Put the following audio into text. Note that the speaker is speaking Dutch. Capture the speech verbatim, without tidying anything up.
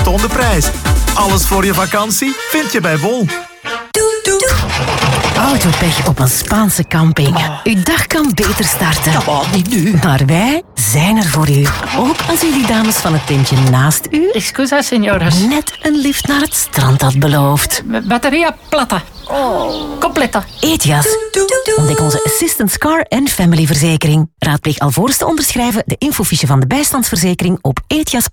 getoonde prijs. Alles voor je vakantie vind je bij Bol. Autopech op een Spaanse camping. Uw dag kan beter starten. Oh, niet nu. Maar wij zijn er voor u. Ook als u die dames van het tentje naast u Excusa, señoras. net een lift naar het strand had beloofd. Batteria plata. Oh, completa. Ethias. Ontdek onze Assistance Car en Family verzekering. Raadpleeg alvorens te onderschrijven de infofiche van de bijstandsverzekering op ethias punt be.